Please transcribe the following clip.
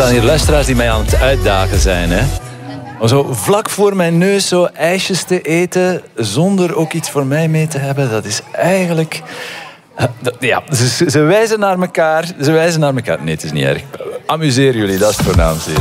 staan hier luisteraars die mij aan het uitdagen zijn. Hè? Om zo vlak voor mijn neus zo ijsjes te eten zonder ook iets voor mij mee te hebben, dat is eigenlijk... Ja, ze wijzen naar elkaar. Nee, het is niet erg. Amuseer jullie, dat is het voornaamste.